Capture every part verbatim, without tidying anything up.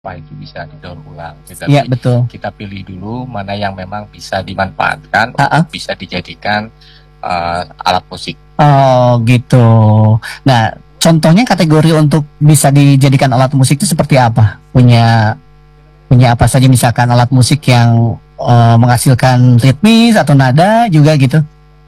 Apa itu bisa didaur ulang, kita Iya, pi betul. kita pilih dulu mana yang memang bisa dimanfaatkan Heeh. untuk bisa dijadikan, eee, alat musik. Oh, gitu. Nah, contohnya kategori untuk bisa dijadikan alat musik itu seperti apa? Punya punya apa saja misalkan alat musik yang, eee, menghasilkan ritmis atau nada juga gitu?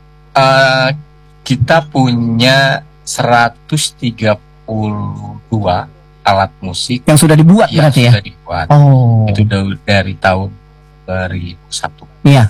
Eee, kita punya seratus tiga puluh dua alat musik Yang sudah dibuat yang berarti ya? sudah dibuat. Oh. Itu dau dari tahun dua ribu satu. Iya.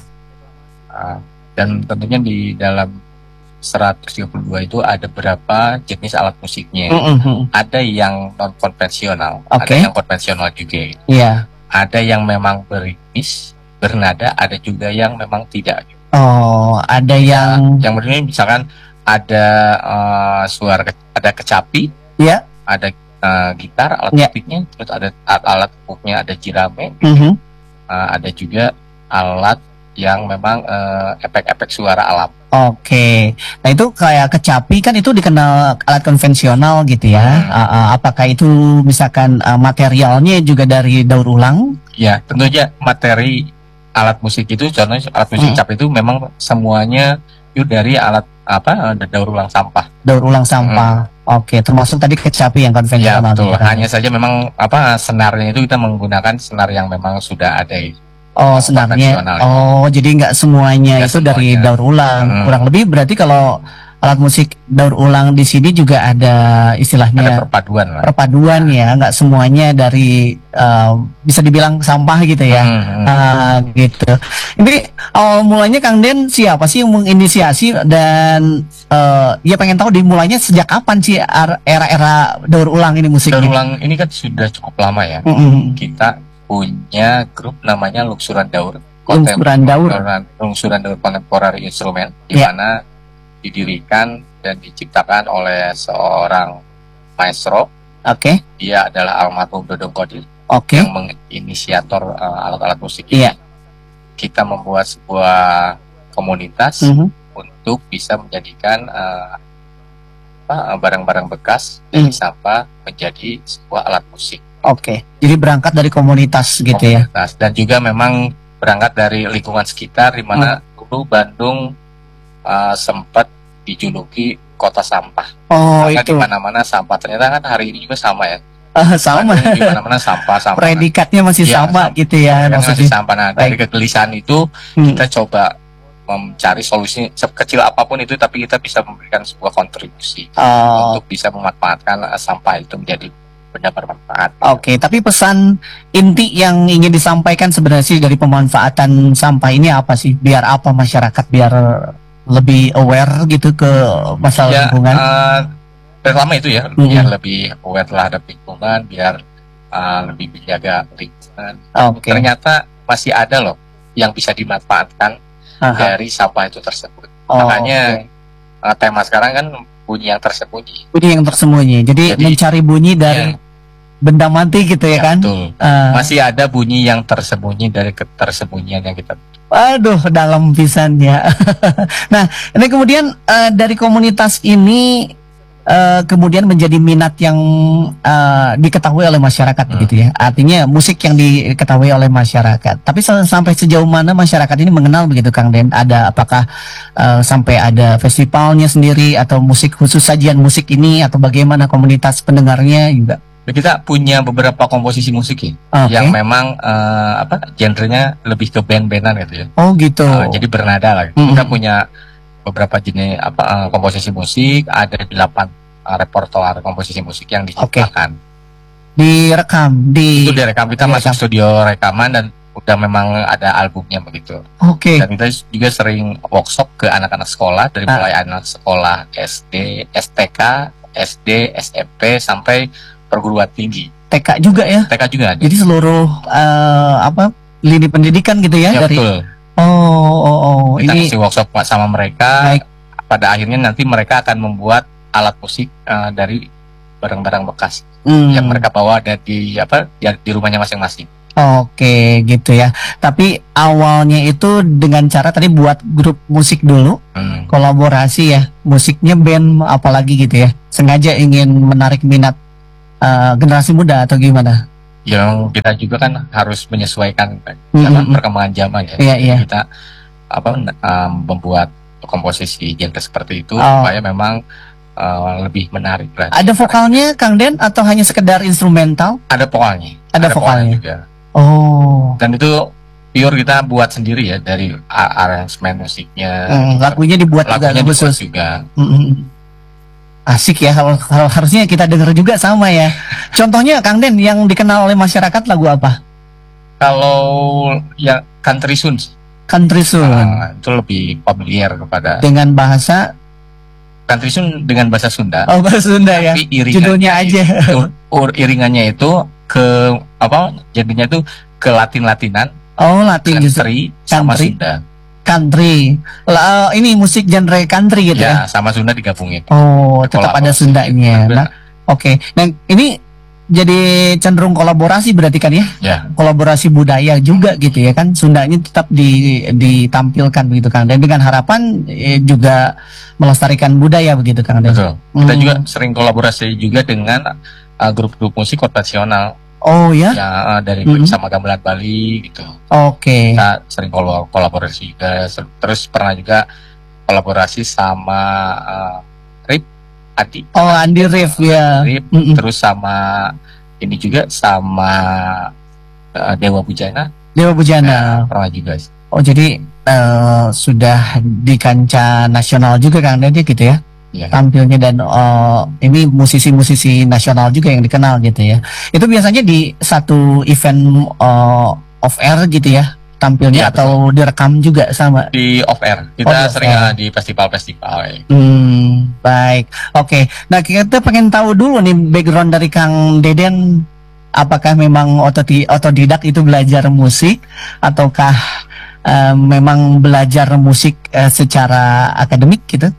Eee, dan tentunya di dalam seratus tiga puluh dua itu ada berapa jenis alat musiknya. Mhm mhm. Ada yang non konvensional, ada Oke. yang konvensional juga. Iya. Ada yang memang beritmis, bernada, ada juga yang memang tidak. Oh, ada Ya, yang yang berbeda misalkan ada, eee, suara ada kecapi, Iya. ada, eee, gitar alat Iya. musiknya, terus ada alat pupuknya ada jerame, Mhm. eee, ada juga alat yang memang, eee, efek-efek suara alam. Oke. Nah, itu kayak kecapi kan itu dikenal alat konvensional gitu ya. Hmm. Heeh, apakah itu misalkan, eee, materialnya juga dari daur ulang? Ya, tentu aja materi alat musik itu contohnya alat musik Mhm. kecapi itu memang semuanya itu dari alat apa, eee, daur ulang sampah. Daur ulang sampah. Mhm. Oke, termasuk tadi kecapi yang Ya, konvensional betul. tadi kan? Hanya saja memang apa, senarnya itu kita menggunakan senar yang memang sudah ada itu. Oh, Yang senarnya. konvensional. Oh, jadi nggak semuanya Nggak itu dari semuanya. daur ulang. Mhm. Kurang lebih berarti kalau alat musik daur ulang di sini juga ada Ada istilahnya perpaduan lah. perpaduan ya, nggak semuanya dari, eee, bisa dibilang sampah gitu ya. Mhm mhm. Ah, gitu. Ini awal mulanya Kang Den siapa sih yang menginisiasi dan, eee, ya pengen tahu dimulainya sejak kapan sih ar era-era daur ulang ini Daur musiknya? ulang ini kan sudah cukup lama ya. Mhm. Kita punya grup namanya Lungsuran Daur. Lungsuran Daur. Kontemporer Lungsuran Daur Contemporary Instrument, di Iya. mana didirikan dan diciptakan oleh seorang maestro. Oke. Dia adalah almarhum Dodong Kodil Oke. yang menginisiator, eee, alat-alat musik ini. Iya. Kita membuat sebuah komunitas Mhm. untuk bisa menjadikan, eee, apa, barang-barang bekas dari Mmm. sampah menjadi sebuah alat musik. Oke. Jadi berangkat dari komunitas gitu ya? Komunitas, dan juga memang berangkat dari lingkungan sekitar di mana Hmm. dulu Bandung, eee, sempat dijuluki kota sampah. Oh, Karena di itu. mana-mana sampah. Ternyata kan hari ini juga sama ya. Ah, sama. Bandung di mana-mana sampah sampah. Predikatnya masih Iya, sama sam gitu ya predikatnya masih maksudnya. sampah. Nah, dari Baik. kegelisahan itu Hmm. kita coba mencari solusi sekecil apapun itu, tapi kita bisa memberikan sebuah kontribusi Oh. untuk bisa memanfaatkan, eee, sampah itu menjadi benda bermanfaat. Oke, tapi pesan inti yang ingin disampaikan sebenarnya sih dari pemanfaatan sampah ini apa sih? Biar apa masyarakat biar lebih aware gitu ke masalah Ya, lingkungan? eee, pertama itu ya, Mhm. biar lebih aware terhadap lingkungan, biar, eee, lebih menjaga lingkungan. Oke. Ternyata masih ada loh yang bisa dimanfaatkan Aha. dari sampah itu tersebut. Oh, Makanya, oke. eee, tema sekarang kan bunyi yang tersembunyi. Bunyi yang tersembunyi. Jadi, Jadi mencari bunyi dari iya. benda mati gitu ya Ya, kan? betul. Eee Masih ada bunyi yang tersembunyi dari ketersembunyian yang kita Waduh, dalam pisan ya. Nah, ini kemudian, eee, dari komunitas ini, eee, kemudian menjadi minat yang, eee, diketahui oleh masyarakat Hmm. begitu ya. Artinya musik yang diketahui oleh masyarakat. Tapi sa sampai sejauh mana masyarakat ini mengenal begitu Kang Den? Ada apakah, eee, sampai ada festivalnya sendiri atau musik khusus sajian musik ini atau bagaimana komunitas pendengarnya juga? Kita punya beberapa komposisi musik ya, Oke. yang memang, eee, apa, genrenya lebih ke band-band-an gitu ya. Oh, gitu. Eee, jadi bernada lah. Mhm. Kita punya beberapa jenis apa, eee, komposisi musik, ada delapan, eee, repertoar komposisi musik yang Oke. diciptakan. Direkam di Itu direkam, kita masuk direkam. studio rekaman dan udah memang ada albumnya begitu. Oke. Dan kita juga sering workshop ke anak-anak sekolah, dari Ah. mulai anak sekolah S D, S T K, S D, S M P, sampai perguruan tinggi. T K juga ya? T K juga ada. Jadi seluruh, eee, apa, lini pendidikan gitu ya? Ya, Dari betul. oh oh oh, Kita ini kasih workshop sama mereka. Baik. Pada akhirnya nanti mereka akan membuat alat musik, eee, dari barang-barang bekas Mmm. yang mereka bawa ada di apa, ya di rumahnya masing-masing. Oke, gitu ya. Tapi awalnya itu dengan cara tadi buat grup musik dulu, Hmm. kolaborasi ya, musiknya band apalagi gitu ya. Sengaja ingin menarik minat, eee, generasi muda atau gimana? yang kita juga kan harus menyesuaikan Mm, apa, mm, mm. perkembangan zaman ya. Iya, iya. Kita apa um, membuat komposisi genre seperti itu Oh. supaya memang uh, lebih menarik lah. Ada vokalnya Kang Den atau hanya sekedar instrumental? Ada vokalnya. Ada vokalnya. juga. Oh. Dan itu pure kita buat sendiri ya, dari a- aransemen musiknya. Hmm, lagunya dibuat juga lagunya dibuat khusus. juga. Mm, mm, mm. Asik ya, kalau kalau harusnya kita dengar juga sama ya. Contohnya Kang Den yang dikenal oleh masyarakat lagu apa? Kalau yang country tunes Country Soul uh, itu lebih familiar kepada dengan bahasa country tune dengan bahasa Sunda. oh bahasa Sunda ya. Tapi iringannya Judulnya aja. itu, ur- iringannya itu ke apa? Jadinya itu ke Latin-Latinan, Oh, Latin justru. country sama Country. Sunda. Country. Lah, ini musik genre country gitu ya. Ya, sama Sunda digabungin. Oh, tetap ada Kolaborasi. Sundanya. Benar. Nah, oke. Nah, ini jadi cenderung kolaborasi berarti kan ya? Ya, Kolaborasi budaya juga gitu ya kan, Sundanya tetap di, ditampilkan begitu Kang, dan dengan harapan eh, juga melestarikan budaya begitu Kang. Dan betul. Kita Hmm. juga sering kolaborasi juga dengan uh, grup-grup musik konvensional Oh ya, yang uh, dari Mhm. sama gamelan Bali gitu. oke. Kita sering kol- kolaborasi juga. Se- Terus pernah juga kolaborasi sama uh, Rip Adi. Oh, Andi Rif ya. Rip, Mm-mm. terus sama ini juga sama uh, Dewa Bujana. Dewa Bujana. Nah, pernah juga. Oh, jadi eh, sudah di kancah nasional juga Kang Dede gitu ya Ya. tampilnya, dan eh, ini musisi-musisi nasional juga yang dikenal gitu ya. Itu biasanya di satu event eh, off air gitu ya tampilnya, Iya, atau direkam juga sama. Di off air. Oh, Kita di off sering air. uh, di festival-festival. Ya. Hmm, baik. Oke. Nah, kita pengen tahu dulu nih background dari Kang Deden. Apakah memang ototi- otodidak itu belajar musik, ataukah eh, memang belajar musik eh, secara akademik gitu?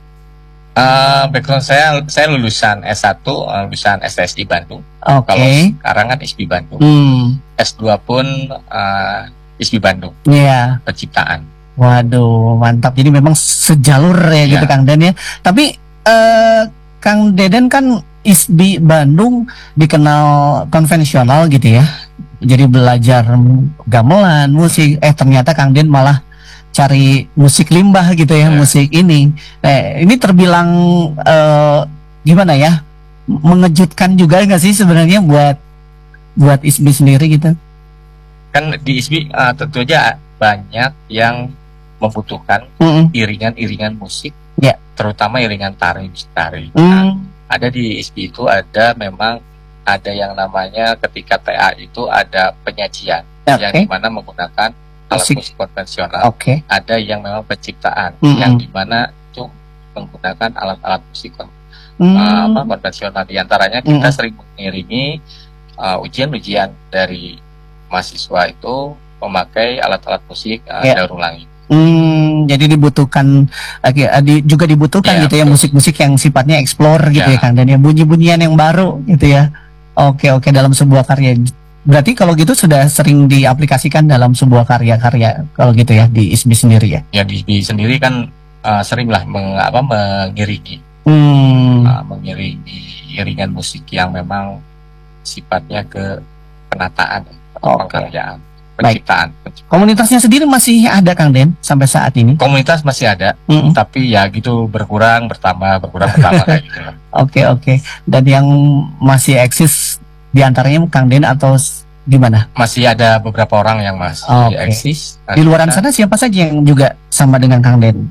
Uh, background saya, saya lulusan S satu, uh, lulusan S T S I Bandung. Oke. Kalau sekarang kan I S B I Bandung. Hmm, S dua pun uh, I S B I Bandung, iya. penciptaan. Waduh, mantap. Jadi memang sejalur ya gitu Iya. Kang Den ya. Tapi eh, Kang Deden kan I S B I Bandung dikenal konvensional gitu ya. Jadi belajar gamelan, musik. Eh ternyata Kang Den malah cari musik limbah gitu ya, Iya. musik ini. Eh, ini terbilang eh, gimana ya? Mengejutkan juga nggak sih sebenarnya buat buat I S B I sendiri gitu? Kan di I S B I uh, tentu aja banyak yang membutuhkan Mm-mm. iringan-iringan musik, Ya. terutama iringan tari, musik tari. Hmm. Nah, ada di I S B I itu ada memang ada yang namanya ketika T A itu ada penyajian Oke. yang dimana menggunakan alat Musik. musik konvensional. Oke. Ada yang memang penciptaan Mm-mm. yang dimana itu menggunakan alat-alat musik kon- Hmm. uh, apa, konvensional. Di antaranya kita Mm-mm. sering mengiringi uh, ujian-ujian dari mahasiswa itu memakai alat-alat musik uh, Ya. daur ulang. Hmm, jadi dibutuhkan lagi eh, di- juga dibutuhkan Iya, gitu ya betul. musik-musik yang sifatnya explore gitu ya Ya. Kang, dan ya bunyi-bunyian yang baru gitu ya. Oke, oke, dalam sebuah karya. Berarti kalau gitu sudah sering diaplikasikan dalam sebuah karya-karya kalau gitu ya di I S B I sendiri ya. Ya di, di sendiri kan uh, seringlah meng, apa, mengiringi Hmm. uh, mengiringi iringan musik yang memang sifatnya ke penataan atau Oke. pengkaryaan, penciptaan. penciptaan. Komunitasnya sendiri masih ada Kang Den sampai saat ini? Komunitas masih ada, Mm-mm. tapi ya gitu berkurang bertambah berkurang bertambah kayak gitu. Oke, oke. Dan yang masih eksis diantaranya Kang Den atau s- gimana? Masih ada beberapa orang yang masih Oke. eksis. Di luaran Nah, sana siapa saja yang juga sama dengan Kang Den?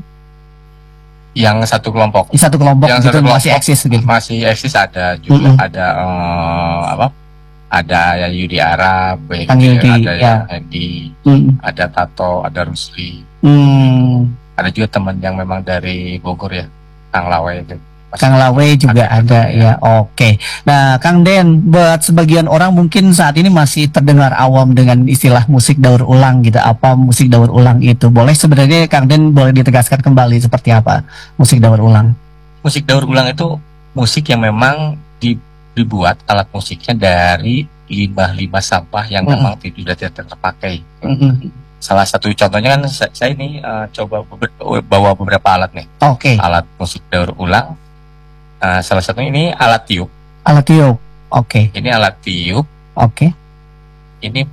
yang satu kelompok Di satu kelompok Yang gitu satu masih kelompok eksis gitu. masih eksis, ada juga Mm-mm. ada eh, apa? Ada ya Yudi Arab, baik, Kang Yudi, ada ya. yang Hendy, Hmm. ada Tato, ada Rusli, Hmm. ada juga teman yang memang dari Bogor ya, Kang Lawe itu. Masih Kang Lawe juga ada, ada, ya. Oke. Nah, Kang Den, buat sebagian orang mungkin saat ini masih terdengar awam dengan istilah musik daur ulang gitu. Apa musik daur ulang itu? Boleh sebenarnya Kang Den boleh ditegaskan kembali seperti apa musik daur ulang? Musik daur ulang itu musik yang memang di- dibuat alat musiknya dari limbah-limbah sampah yang Mm-mm. memang tidak tidak terpakai. Mm-mm. Salah satu contohnya kan saya, saya ini eh, coba beber- bawa beberapa alat nih, Oke. alat musik daur ulang. Eh, salah satunya ini alat tiup. Alat tiup. Oke. Ini alat tiup Oke. ini